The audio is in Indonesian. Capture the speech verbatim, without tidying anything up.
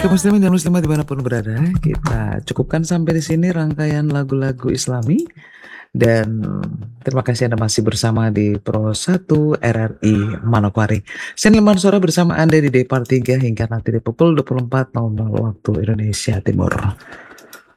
Kaum muslimin dan muslimat dimanapun berada, kita cukupkan sampai di sini rangkaian lagu-lagu Islami dan terima kasih Anda masih bersama di Pro satu R R I Manokwari. Saya Nilman Sora bersama Anda di Depar tiga hingga nanti di pukul dua puluh empat nol nol waktu Indonesia Timur.